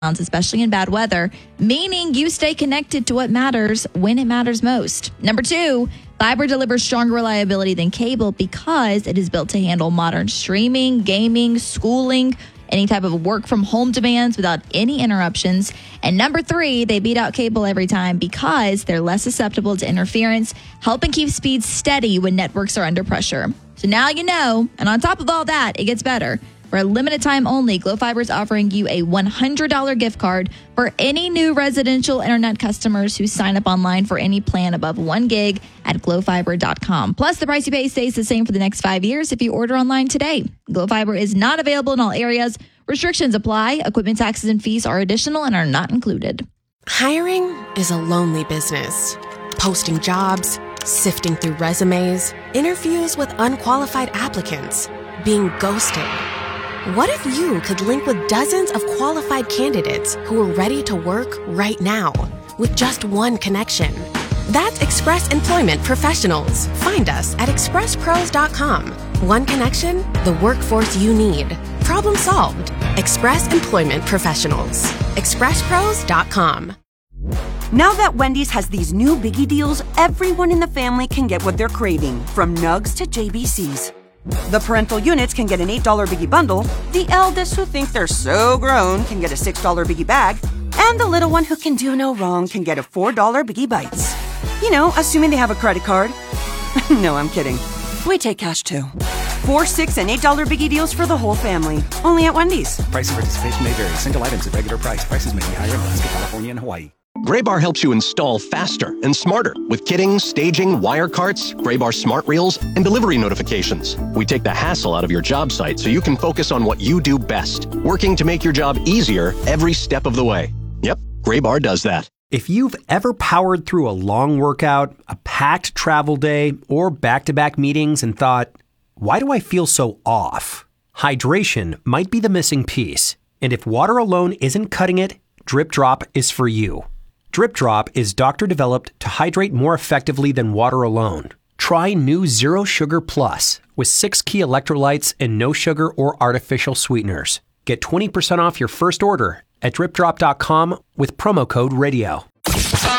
especially in bad weather, meaning you stay connected to what matters when it matters most. Number 2, fiber delivers stronger reliability than cable because it is built to handle modern streaming, gaming, schooling, any type of work from home demands without any interruptions. And number 3, they beat out cable every time because they're less susceptible to interference, helping keep speeds steady when networks are under pressure. So now you know, and on top of all that, it gets better. For a limited time only, Glo Fiber is offering you a $100 gift card for any new residential internet customers who sign up online for any plan above 1 gig at glofiber.com. Plus, the price you pay stays the same for the next 5 years if you order online today. Glo Fiber is not available in all areas. Restrictions apply. Equipment taxes and fees are additional and are not included. Hiring is a lonely business. Posting jobs, sifting through resumes, interviews with unqualified applicants, being ghosted. What if you could link with dozens of qualified candidates who are ready to work right now with just one connection? That's Express Employment Professionals. Find us at expresspros.com. One connection, the workforce you need. Problem solved. Express Employment Professionals. expresspros.com. Now that Wendy's has these new biggie deals, everyone in the family can get what they're craving, from nugs to JBCs. The parental units can get an $8 biggie bundle, the eldest who think they're so grown can get a $6 biggie bag, and the little one who can do no wrong can get a $4 biggie bites. You know, assuming they have a credit card. No, I'm kidding. We take cash too. 4, 6, and $8 biggie deals for the whole family. Only at Wendy's. Price and participation may vary. Single items at regular price. Prices may be higher in Alaska, California, and Hawaii. Graybar helps you install faster and smarter with kitting, staging, wire carts, Graybar smart reels, and delivery notifications. We take the hassle out of your job site so you can focus on what you do best, working to make your job easier every step of the way. Yep, Graybar does that. If you've ever powered through a long workout, a packed travel day, or back-to-back meetings and thought, why do I feel so off? Hydration might be the missing piece. And if water alone isn't cutting it, Drip Drop is for you. Drip Drop is doctor-developed to hydrate more effectively than water alone. Try new Zero Sugar Plus with 6 key electrolytes and no sugar or artificial sweeteners. Get 20% off your first order at dripdrop.com with promo code radio.